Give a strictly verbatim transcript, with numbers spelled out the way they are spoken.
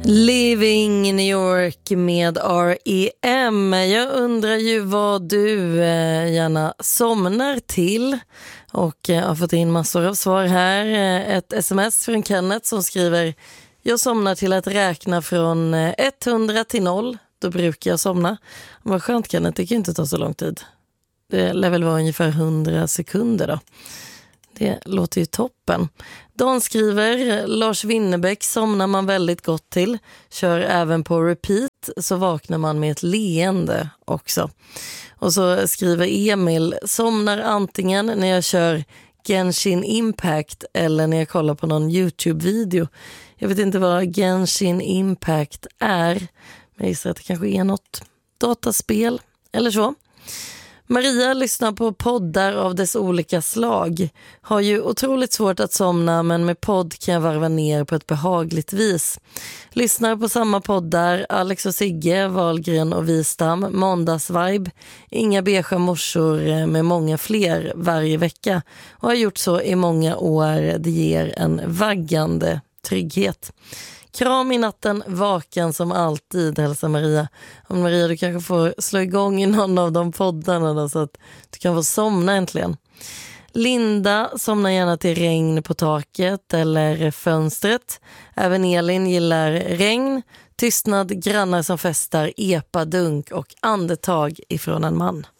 Living in New York med R E M. Jag undrar ju vad du eh, gärna somnar till. Och eh, jag har fått in massor av svar här. Ett sms från Kenneth som skriver: jag somnar till att räkna från hundra till noll. Då brukar jag somna. Vad skönt, Kenneth, det kan ju inte ta så lång tid. Det lär väl vara ungefär hundra sekunder då. Det låter ju toppen. Dan skriver: Lars Winnerbäck somnar man väldigt gott till. Kör även på repeat så vaknar man med ett leende också. Och så skriver Emil: somnar antingen när jag kör Genshin Impact eller när jag kollar på någon YouTube-video. Jag vet inte vad Genshin Impact är, men jag gissar att det kanske är något dataspel eller så. Maria lyssnar på poddar av dess olika slag. Har ju otroligt svårt att somna, men med podd kan jag varva ner på ett behagligt vis. Lyssnar på samma poddar: Alex och Sigge, Wahlgren och Wistam, Måndagsvibe, Inga beige morsor med många fler varje vecka. Och har gjort så i många år. Det ger en vaggande trygghet. Kram i natten, vaken som alltid, hälsar Maria. Och Maria, du kanske får slå igång i någon av de poddarna då, så att du kan få somna äntligen. Linda somnar gärna till regn på taket eller fönstret. Även Elin gillar regn, tystnad, grannar som festar, epa, dunk och andetag ifrån en man.